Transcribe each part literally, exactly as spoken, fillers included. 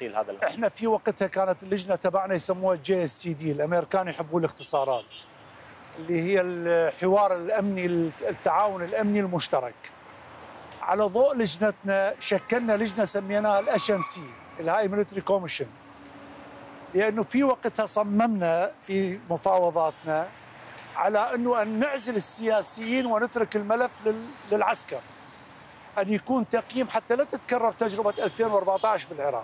تفاصيل هذا الأمر. احنا في وقتها كانت اللجنه تبعنا يسموها جي اس سي دي، الامريكان يحبون الاختصارات، اللي هي الحوار الامني، التعاون الامني المشترك. على ضوء لجنتنا شكلنا لجنه سميناها الاتش ام سي، الهاي ميلتري كوميشن، لانه في وقتها صممنا في مفاوضاتنا على انه ان نعزل السياسيين ونترك الملف للعسكر، ان يكون تقييم حتى لا تتكرر تجربه ألفين وأربعة عشر بالعراق.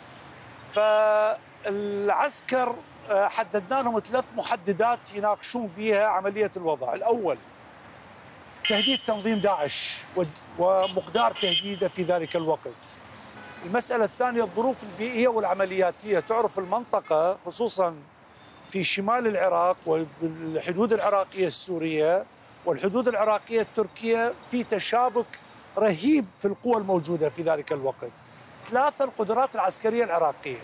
فالعسكر حددنا لهم ثلاث محددات يناقشون بها عمليه الوضع. الاول تهديد تنظيم داعش ومقدار تهديده في ذلك الوقت. المساله الثانيه الظروف البيئيه والعملياتيه، تعرف المنطقه خصوصا في شمال العراق والحدود العراقيه السوريه والحدود العراقيه التركيه في تشابك رهيب في القوى الموجوده في ذلك الوقت. ثلاثه القدرات العسكريه العراقيه.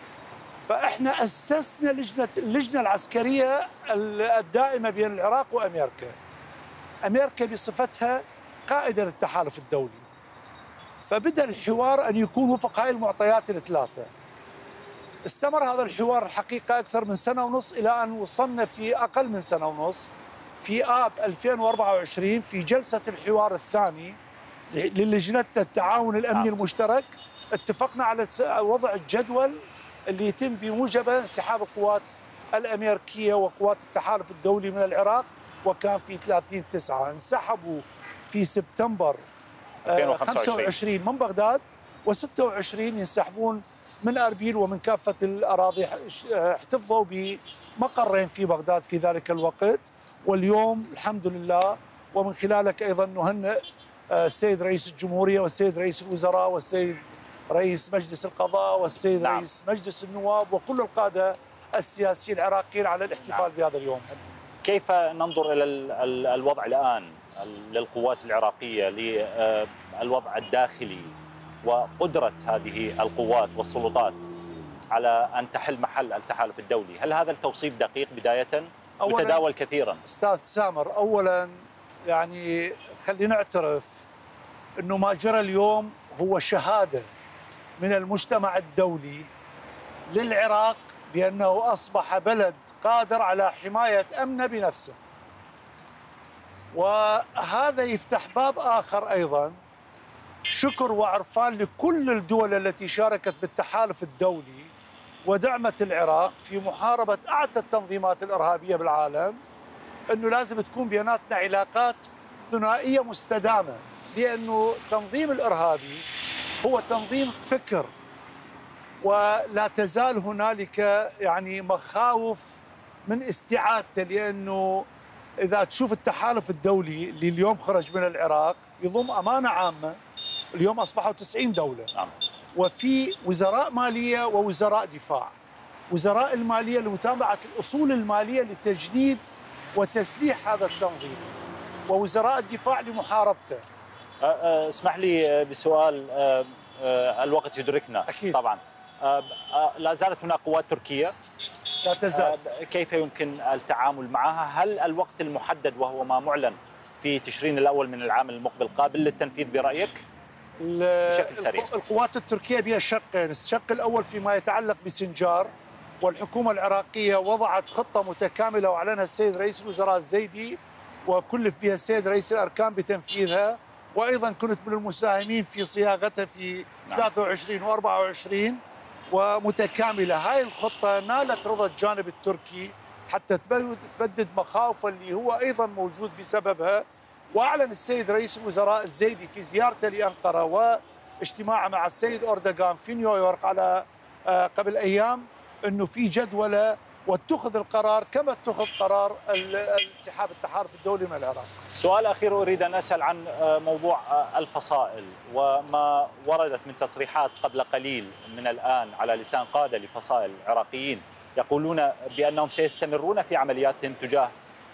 فاحنا اسسنا لجنه اللجنه العسكريه الدائمه بين العراق وامريكا. امريكا بصفتها قائده للتحالف الدولي. فبدا الحوار ان يكون وفق هذه المعطيات الثلاثه. استمر هذا الحوار الحقيقه اكثر من سنه ونص الى ان وصلنا في اقل من سنه ونص في اب ألفين وأربعة وعشرين في جلسه الحوار الثاني للجنه التعاون الامني المشترك. اتفقنا على وضع الجدول اللي يتم بموجبه انسحاب القوات الامريكيه وقوات التحالف الدولي من العراق، وكان في ثلاثين تسعة انسحبوا في سبتمبر خمسة وعشرين من بغداد، وستة وعشرين ينسحبون من أربيل ومن كافة الأراضي. احتفظوا بمقرين في بغداد في ذلك الوقت. واليوم الحمد لله ومن خلالك أيضا نهنئ السيد رئيس الجمهورية والسيد رئيس الوزراء والسيد رئيس مجلس القضاء والسيد نعم. رئيس مجلس النواب وكل القادة السياسيين العراقيين على الاحتفال نعم. بهذا اليوم. كيف ننظر إلى الوضع الآن للقوات العراقية، للوضع الداخلي وقدرة هذه القوات والسلطات على أن تحل محل التحالف الدولي؟ هل هذا التوصيف دقيق بداية؟ يتداول كثيرا. أستاذ سامر، أولا يعني خلينا نعترف أنه ما جرى اليوم هو شهادة من المجتمع الدولي للعراق بأنه أصبح بلد قادر على حماية أمنه بنفسه. وهذا يفتح باب آخر أيضا، شكر وعرفان لكل الدول التي شاركت بالتحالف الدولي ودعمت العراق في محاربة أعتى التنظيمات الإرهابية بالعالم، أنه لازم تكون بيناتنا علاقات ثنائية مستدامة، لأنه التنظيم الإرهابي هو تنظيم فكر، ولا تزال هنالك يعني مخاوف من استعادته، لأنه إذا تشوف التحالف الدولي اللي اليوم خرج من العراق يضم أمانة عامة، اليوم أصبحوا تسعين دولة نعم. وفي وزراء مالية ووزراء دفاع. وزراء المالية لمتابعة الأصول المالية لتجنيد وتسليح هذا التنظيم، ووزراء الدفاع لمحاربته. اسمح لي بسؤال، الوقت يدركنا أكيد. طبعا. لا زالت هناك قوات تركية لا تزال. كيف يمكن التعامل معها؟ هل الوقت المحدد وهو ما معلن في تشرين الأول من العام المقبل قابل للتنفيذ برأيك؟ بشكل سريع. القوات التركية بها شقين، الشق الأول فيما يتعلق بسنجار، والحكومة العراقية وضعت خطة متكاملة وأعلنها السيد رئيس الوزراء الزيدي وكلف بها السيد رئيس الأركان بتنفيذها، وأيضا كنت من المساهمين في صياغتها في نعم. ثلاثة وعشرين وأربعة وعشرين ومتكاملة. هاي الخطة نالت رضا الجانب التركي حتى تبدد مخاوف اللي هو أيضا موجود بسببها. وأعلن السيد رئيس الوزراء الزيدي في زيارته لأنقرة واجتماعه مع السيد أردوغان في نيويورك على قبل أيام أنه في جدولة واتخذ القرار كما اتخذ قرار انسحاب التحالف الدولي من العراق. سؤال أخير أريد أن أسأل عن موضوع الفصائل وما وردت من تصريحات قبل قليل من الآن على لسان قادة لفصائل عراقيين يقولون بأنهم سيستمرون في عملياتهم تجاه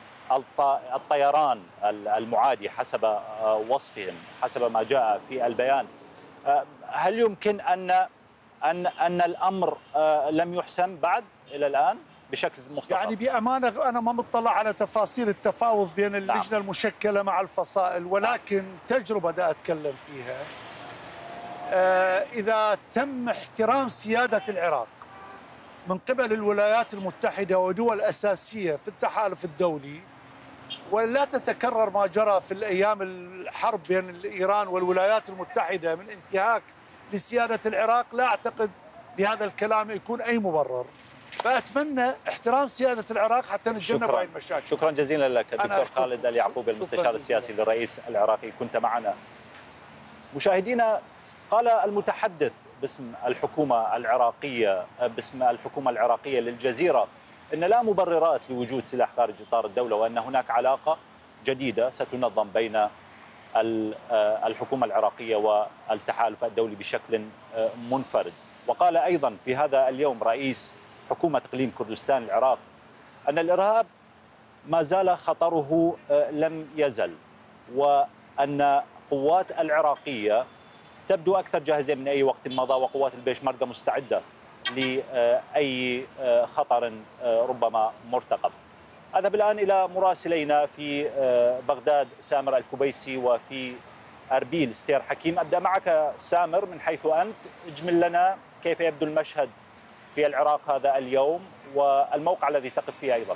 الطيران المعادي حسب وصفهم، حسب ما جاء في البيان. هل يمكن أن أن أن الأمر لم يحسم بعد إلى الآن بشكل مختصر؟ يعني بأمانة أنا ما مطلع على تفاصيل التفاوض بين اللجنة نعم. المشكلة مع الفصائل، ولكن تجربة دا أتكلم فيها إذا تم احترام سيادة العراق من قبل الولايات المتحدة ودول أساسية في التحالف الدولي، ولا تتكرر ما جرى في الأيام الحرب بين إيران والولايات المتحدة من انتهاك لسيادة العراق، لا أعتقد لهذا الكلام يكون أي مبرر. فأتمنى احترام سيادة العراق حتى نتجنب هذه المشاكل. شكرا جزيلا لك دكتور خالد اليعقوبي المستشار السياسي للرئيس العراقي، كنت معنا. مشاهدينا، قال المتحدث باسم الحكومة العراقية باسم الحكومة العراقية للجزيرة أن لا مبررات لوجود سلاح خارج إطار الدولة، وأن هناك علاقة جديدة ستنظم بين الحكومة العراقية والتحالف الدولي بشكل منفرد. وقال أيضا في هذا اليوم رئيس حكومة إقليم كردستان العراق أن الإرهاب ما زال خطره لم يزل، وأن قوات العراقية تبدو أكثر جاهزة من أي وقت مضى، وقوات البيشمركة مستعدة لأي خطر ربما مرتقب. أذهب الآن إلى مراسلينا في بغداد سامر الكبيسي وفي أربيل ستير حكيم. أبدأ معك سامر من حيث أنت، اجمل لنا كيف يبدو المشهد في العراق هذا اليوم والموقع الذي تقف فيه أيضا.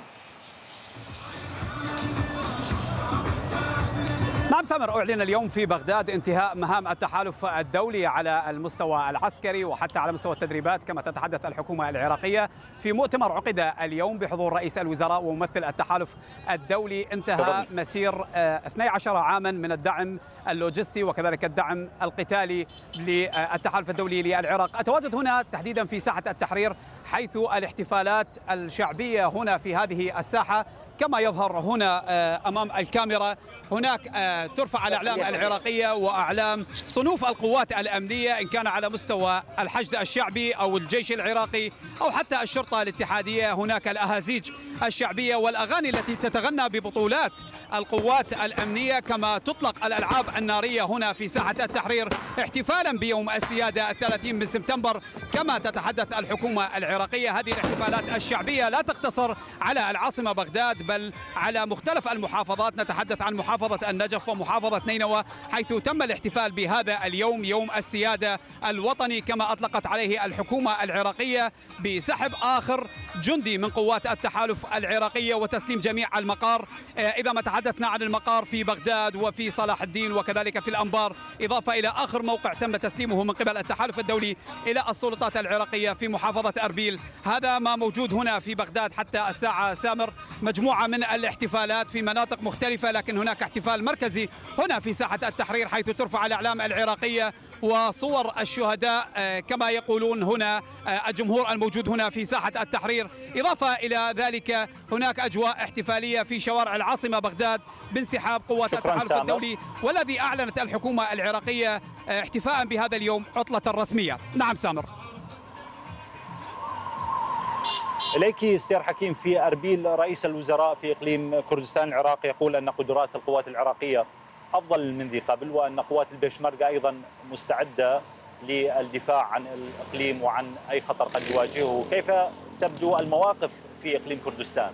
نعم سامر، أعلن اليوم في بغداد انتهاء مهام التحالف الدولي على المستوى العسكري وحتى على مستوى التدريبات كما تتحدث الحكومة العراقية في مؤتمر عقد اليوم بحضور رئيس الوزراء وممثل التحالف الدولي. انتهى مسير اثني عشر عاما من الدعم اللوجستي وكذلك الدعم القتالي للتحالف الدولي للعراق. أتواجد هنا تحديدا في ساحة التحرير، حيث الاحتفالات الشعبية هنا في هذه الساحة كما يظهر هنا أمام الكاميرا. هناك ترفع الأعلام العراقية وأعلام صنوف القوات الأمنية، إن كان على مستوى الحشد الشعبي أو الجيش العراقي أو حتى الشرطة الاتحادية. هناك الأهازيج الشعبية والأغاني التي تتغنى ببطولات القوات الأمنية، كما تطلق الألعاب النارية هنا في ساحة التحرير احتفالا بيوم السيادة الثلاثين من سبتمبر كما تتحدث الحكومة العراقية. هذه الاحتفالات الشعبية لا تقتصر على العاصمة بغداد بل على مختلف المحافظات. نتحدث عن محافظة النجف ومحافظة نينوى حيث تم الاحتفال بهذا اليوم يوم السيادة الوطني كما أطلقت عليه الحكومة العراقية، بسحب آخر جندي من قوات التحالف العراقية وتسليم جميع المقار. إذا ما تحدثنا عن المقار في بغداد وفي صلاح الدين وكذلك في الأنبار، إضافة إلى آخر موقع تم تسليمه من قبل التحالف الدولي إلى السلطات العراقية في محافظة أربيل. هذا ما موجود هنا في بغداد حتى الساعة سامر، مجموعة من الاحتفالات في مناطق مختلفة، لكن هناك احتفال مركزي هنا في ساحة التحرير حيث ترفع الأعلام العراقية وصور الشهداء كما يقولون هنا الجمهور الموجود هنا في ساحة التحرير. إضافة إلى ذلك هناك أجواء احتفالية في شوارع العاصمة بغداد بانسحاب قوات التحالف الدولي، والذي أعلنت الحكومة العراقية احتفاء بهذا اليوم عطلة رسمية. نعم سامر. إليك ستير حكيم في أربيل. رئيس الوزراء في إقليم كردستان العراق يقول أن قدرات القوات العراقية أفضل من ذي قبل، وأن قوات البيشمركة أيضا مستعدة للدفاع عن الإقليم وعن أي خطر قد يواجهه. كيف تبدو المواقف في إقليم كردستان؟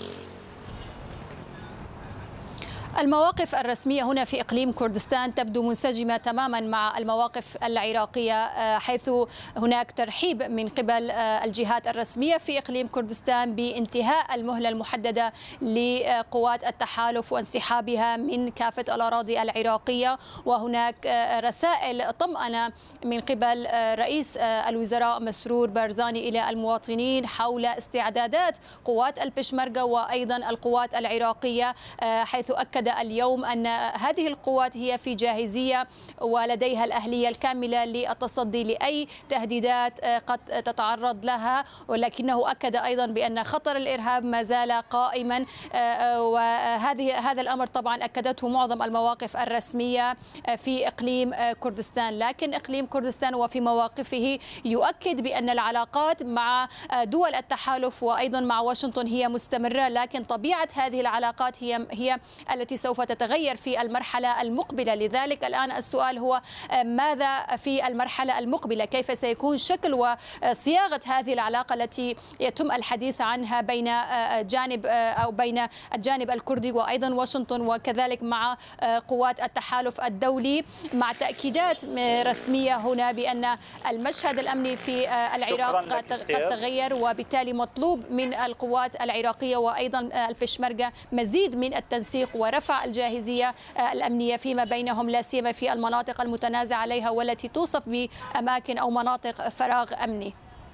المواقف الرسمية هنا في إقليم كردستان تبدو منسجمة تماما مع المواقف العراقية، حيث هناك ترحيب من قبل الجهات الرسمية في إقليم كردستان بانتهاء المهلة المحددة لقوات التحالف وانسحابها من كافة الأراضي العراقية. وهناك رسائل طمأنة من قبل رئيس الوزراء مسرور بارزاني إلى المواطنين حول استعدادات قوات البشمركة وأيضا القوات العراقية، حيث أكد اليوم أن هذه القوات هي في جاهزية ولديها الأهلية الكاملة للتصدي لأي تهديدات قد تتعرض لها، ولكنه أكد أيضا بأن خطر الإرهاب ما زال قائما، وهذه هذا الأمر طبعا أكدته معظم المواقف الرسمية في إقليم كردستان. لكن إقليم كردستان وفي مواقفه يؤكد بأن العلاقات مع دول التحالف وأيضا مع واشنطن هي مستمرة، لكن طبيعة هذه العلاقات هي هي التي التي سوف تتغير في المرحلة المقبلة. لذلك الآن السؤال هو ماذا في المرحلة المقبلة؟ كيف سيكون شكل وصياغة هذه العلاقة التي يتم الحديث عنها بين جانب أو بين الجانب الكردي وأيضا واشنطن وكذلك مع قوات التحالف الدولي، مع تأكيدات رسمية هنا بأن المشهد الأمني في العراق قد تغير، وبالتالي مطلوب من القوات العراقية وأيضا البشمركة مزيد من التنسيق ورفع الجاهزية الأمنية فيما بينهم، لا سيما في المناطق المتنازع عليها والتي توصف بأماكن أو مناطق فراغ أمني.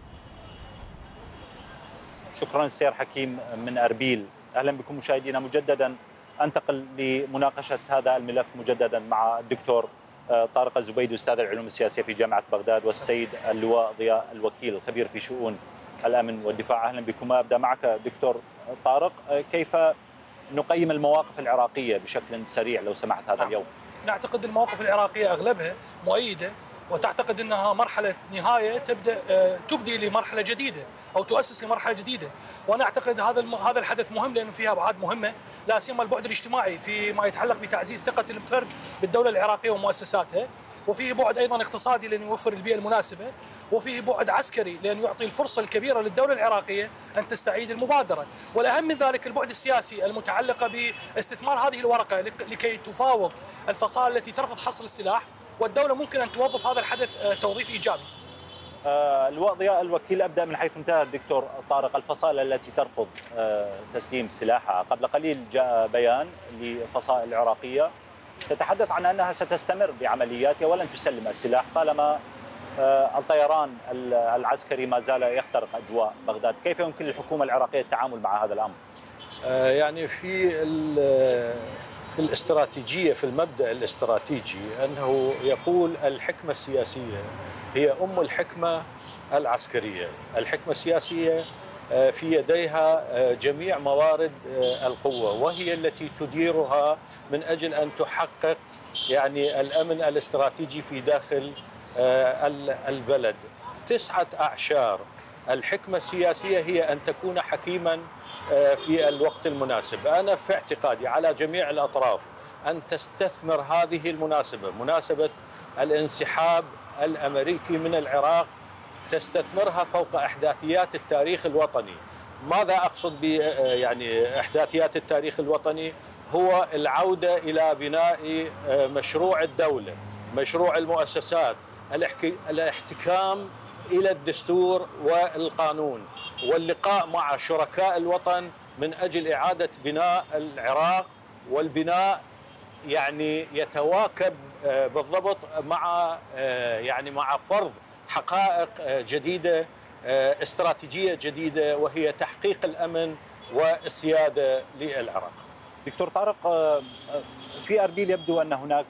شكرا سير حكيم من أربيل. أهلا بكم مشاهدينا مجددا. أنتقل لمناقشة هذا الملف مجددا مع الدكتور طارق الزبيدي أستاذ العلوم السياسية في جامعة بغداد، والسيد اللواء ضياء الوكيل الخبير في شؤون الأمن والدفاع. أهلا بكم. أبدأ معك دكتور طارق، كيف نقيم المواقف العراقية بشكل سريع لو سمحت هذا اليوم؟ نعتقد المواقف العراقية أغلبها مؤيدة، وتعتقد أنها مرحلة نهاية تبدأ تبدي لمرحلة جديدة أو تؤسس لمرحلة جديدة. وأنا أعتقد هذا هذا الحدث مهم لأنه فيها أبعاد مهمة، لا سيما البعد الاجتماعي فيما يتعلق بتعزيز ثقة الفرد بالدولة العراقية ومؤسساتها، وفيه بعد أيضا اقتصادي لأن يوفر البيئة المناسبة، وفيه بعد عسكري لأن يعطي الفرصة الكبيرة للدولة العراقية أن تستعيد المبادرة، والأهم من ذلك البعد السياسي المتعلقة باستثمار هذه الورقة لكي تفاوض الفصائل التي ترفض حصر السلاح، والدولة ممكن أن توظف هذا الحدث توظيف إيجابي. آه اللواء ضياء الوكيل، أبدأ من حيث انتهى الدكتور طارق. الفصائل التي ترفض آه تسليم سلاحها، قبل قليل جاء بيان لفصائل عراقية تتحدث عن أنها ستستمر بعملياتها ولن تسلم السلاح طالما آه الطيران العسكري ما زال يخترق أجواء بغداد. كيف يمكن للحكومة العراقية التعامل مع هذا الأمر؟ آه يعني في في الاستراتيجية، في المبدأ الاستراتيجي، أنه يقول الحكمة السياسية هي أم الحكمة العسكرية. الحكمة السياسية في يديها جميع موارد القوة، وهي التي تديرها من أجل أن تحقق يعني الأمن الاستراتيجي في داخل البلد. تسعة أعشار الحكمة السياسية هي أن تكون حكيما في الوقت المناسب. أنا في اعتقادي على جميع الأطراف أن تستثمر هذه المناسبة، مناسبة الانسحاب الأمريكي من العراق، تستثمرها فوق إحداثيات التاريخ الوطني. ماذا أقصد ب يعني إحداثيات التاريخ الوطني؟ هو العودة إلى بناء مشروع الدولة، مشروع المؤسسات، الاحتكام إلى الدستور والقانون، واللقاء مع شركاء الوطن من أجل إعادة بناء العراق، والبناء يعني يتواكب بالضبط مع يعني مع فرض حقائق جديدة، استراتيجية جديدة، وهي تحقيق الأمن والسيادة للعراق. دكتور طارق، في أربيل يبدو أن هناك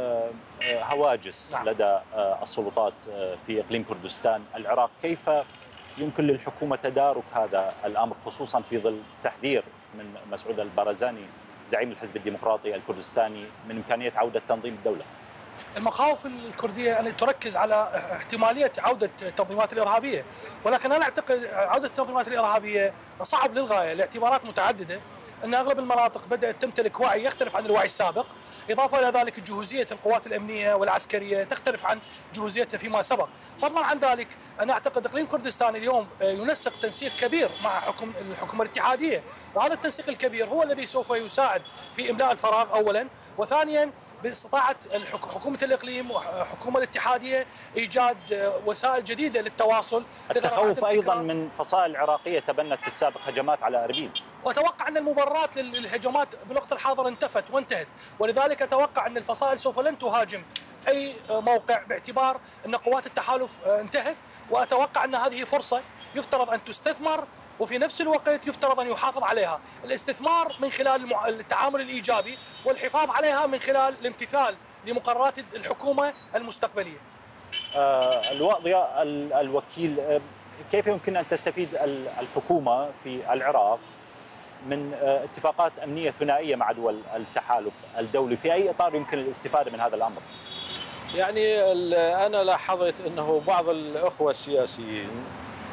هواجس لدى السلطات في إقليم كردستان العراق. كيف يمكن للحكومة تدارك هذا الأمر، خصوصا في ظل تحذير من مسعود البارزاني زعيم الحزب الديمقراطي الكردستاني من إمكانية عودة تنظيم الدولة؟ المخاوف الكردية أن تركز على احتمالية عودة التنظيمات الإرهابية، ولكن أنا أعتقد عودة التنظيمات الإرهابية صعب للغاية لاعتبارات متعددة، أن أغلب المناطق بدأت تمتلك وعي يختلف عن الوعي السابق، إضافة إلى ذلك جهوزية القوات الأمنية والعسكرية تختلف عن جهوزيتها فيما سبق. فضلا عن ذلك أنا أعتقد إقليم كردستان اليوم ينسق تنسيق كبير مع حكم الحكومة الاتحادية، وهذا التنسيق الكبير هو الذي سوف يساعد في إملاء الفراغ أولا، وثانيا باستطاعة حكومة الإقليم وحكومة الاتحادية إيجاد وسائل جديدة للتواصل. التخوف أيضا من فصائل عراقية تبنت في السابق هجمات على أربيل، وأتوقع أن المبررات للهجمات بالوقت الحاضر انتفت وانتهت، ولذلك أتوقع أن الفصائل سوف لن تهاجم أي موقع باعتبار أن قوات التحالف انتهت، وأتوقع أن هذه فرصة يفترض أن تستثمر، وفي نفس الوقت يفترض أن يحافظ عليها. الاستثمار من خلال التعامل الإيجابي، والحفاظ عليها من خلال الامتثال لمقررات الحكومة المستقبلية. آه اللواء ضياء الوكيل، آه كيف يمكن أن تستفيد الحكومة في العراق من آه اتفاقات أمنية ثنائية مع دول التحالف الدولي؟ في أي إطار يمكن الاستفادة من هذا الأمر؟ يعني أنا لاحظت أنه بعض الأخوة السياسيين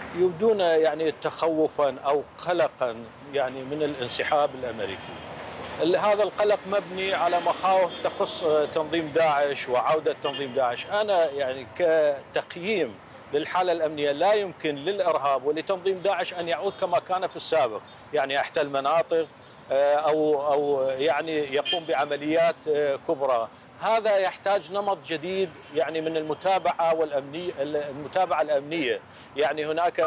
يبدون يعني تخوفا أو قلقا يعني من الانسحاب الأمريكي. هذا القلق مبني على مخاوف تخص تنظيم داعش وعودة تنظيم داعش. أنا يعني كتقييم للحالة الأمنية لا يمكن للإرهاب ولتنظيم داعش أن يعود كما كان في السابق، يعني يحتل مناطق أو أو يعني يقوم بعمليات كبرى. هذا يحتاج نمط جديد يعني من المتابعة والأمنية، المتابعة الأمنية. يعني هناك